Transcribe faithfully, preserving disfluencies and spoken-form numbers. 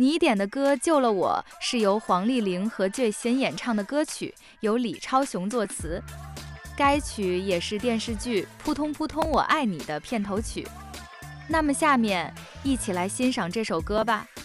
你点的歌救了我是由黄丽玲和最贤演唱的歌曲，由李超雄作词。该曲也是电视剧《扑通扑通我爱你》的片头曲。那么下面一起来欣赏这首歌吧。